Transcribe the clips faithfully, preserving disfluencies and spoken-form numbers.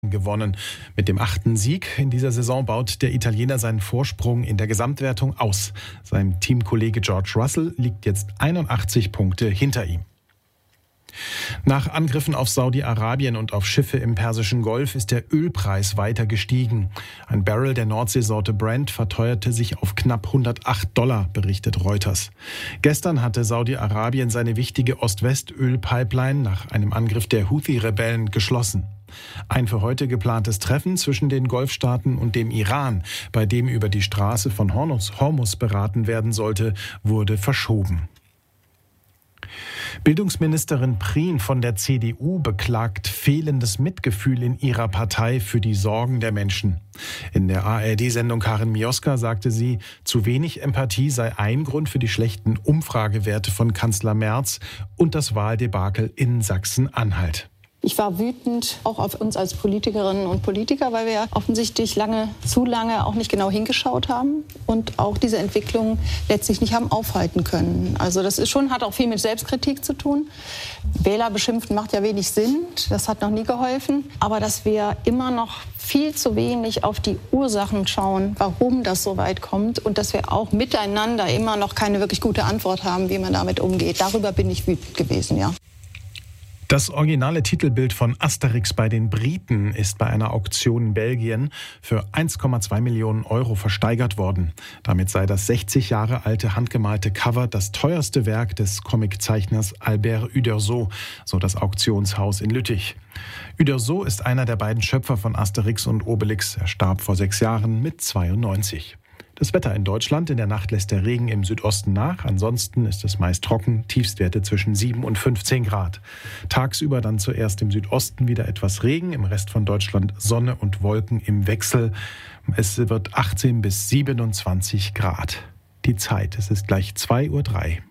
Wimbledon gewonnen. Mit dem achten Sieg in dieser Saison baut der Italiener seinen Vorsprung in der Gesamtwertung aus. Sein Teamkollege George Russell liegt jetzt einundachtzig Punkte hinter ihm. Nach Angriffen auf Saudi-Arabien und auf Schiffe im Persischen Golf ist der Ölpreis weiter gestiegen. Ein Barrel der Nordseesorte Brent verteuerte sich auf knapp hundertacht Dollar, berichtet Reuters. Gestern hatte Saudi-Arabien seine wichtige Ost-West-Öl-Pipeline nach einem Angriff der Houthi-Rebellen geschlossen. Ein für heute geplantes Treffen zwischen den Golfstaaten und dem Iran, bei dem über die Straße von Hormuz beraten werden sollte, wurde verschoben. Bildungsministerin Prien von der C D U beklagt fehlendes Mitgefühl in ihrer Partei für die Sorgen der Menschen. In der A R D-Sendung Karin Mioska sagte sie, zu wenig Empathie sei ein Grund für die schlechten Umfragewerte von Kanzler Merz und das Wahldebakel in Sachsen-Anhalt. Ich war wütend auch auf uns als Politikerinnen und Politiker, weil wir offensichtlich lange, zu lange auch nicht genau hingeschaut haben und auch diese Entwicklung letztlich nicht haben aufhalten können. Also das ist schon, hat auch viel mit Selbstkritik zu tun. Wähler beschimpfen macht ja wenig Sinn, das hat noch nie geholfen. Aber dass wir immer noch viel zu wenig auf die Ursachen schauen, warum das so weit kommt und dass wir auch miteinander immer noch keine wirklich gute Antwort haben, wie man damit umgeht. Darüber bin ich wütend gewesen, ja. Das originale Titelbild von Asterix bei den Briten ist bei einer Auktion in Belgien für eins Komma zwei Millionen Euro versteigert worden. Damit sei das sechzig Jahre alte handgemalte Cover das teuerste Werk des Comiczeichners Albert Uderzo, so das Auktionshaus in Lüttich. Uderzo ist einer der beiden Schöpfer von Asterix und Obelix. Er starb vor sechs Jahren mit zweiundneunzig. Das Wetter in Deutschland: in der Nacht lässt der Regen im Südosten nach. Ansonsten ist es meist trocken, Tiefstwerte zwischen sieben und fünfzehn Grad. Tagsüber dann zuerst im Südosten wieder etwas Regen, im Rest von Deutschland Sonne und Wolken im Wechsel. Es wird achtzehn bis siebenundzwanzig Grad. Die Zeit, es ist gleich zwei Uhr drei.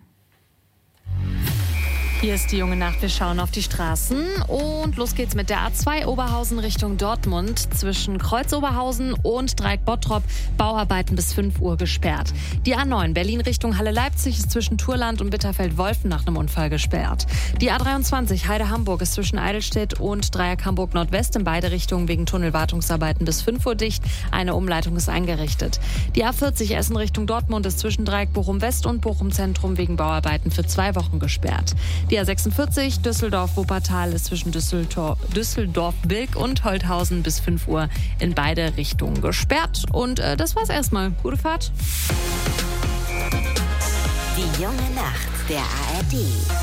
Hier ist die junge Nacht. Wir schauen auf die Straßen und los geht's mit der A zwei Oberhausen Richtung Dortmund. Zwischen Kreuz-Oberhausen und Dreieck-Bottrop Bauarbeiten bis fünf Uhr gesperrt. Die A neun Berlin Richtung Halle-Leipzig ist zwischen Turland und Bitterfeld-Wolfen nach einem Unfall gesperrt. Die A dreiundzwanzig Heide-Hamburg ist zwischen Eidelstedt und Dreieck Hamburg-Nordwest in beide Richtungen wegen Tunnelwartungsarbeiten bis fünf Uhr dicht. Eine Umleitung ist eingerichtet. Die A vierzig Essen Richtung Dortmund ist zwischen Dreieck Bochum-West und Bochum-Zentrum wegen Bauarbeiten für zwei Wochen gesperrt. Die A sechsundvierzig Düsseldorf-Wuppertal ist zwischen Düsseldorf-Bilk und Holthausen bis fünf Uhr in beide Richtungen gesperrt. Und äh, das war's erstmal. Gute Fahrt. Die junge Nacht der A R D.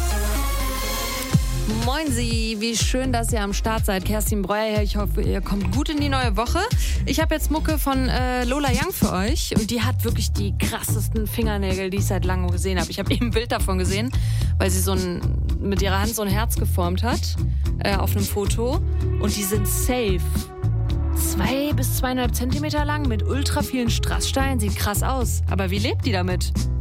Moin Sie, wie schön, dass ihr am Start seid. Kerstin Breuer hier, ich hoffe, ihr kommt gut in die neue Woche. Ich habe jetzt Mucke von äh, Lola Young für euch und die hat wirklich die krassesten Fingernägel, die ich seit langem gesehen habe. Ich habe eben ein Bild davon gesehen, weil sie so ein, mit ihrer Hand so ein Herz geformt hat äh, auf einem Foto und die sind safe. Zwei bis zweieinhalb Zentimeter lang mit ultra vielen Strasssteinen, sieht krass aus. Aber wie lebt die damit?